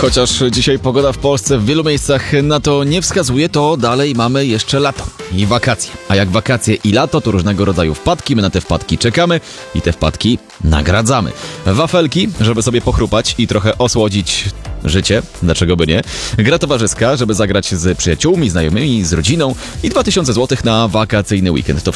Chociaż dzisiaj pogoda w Polsce w wielu miejscach na to nie wskazuje, to dalej mamy jeszcze lato i wakacje. A jak wakacje i lato, to różnego rodzaju wpadki, my na te wpadki czekamy i te wpadki nagradzamy. Wafelki, żeby sobie pochrupać i trochę osłodzić życie, dlaczego by nie. Gra towarzyska, żeby zagrać z przyjaciółmi, znajomymi, z rodziną i 2000 zł na wakacyjny weekend. To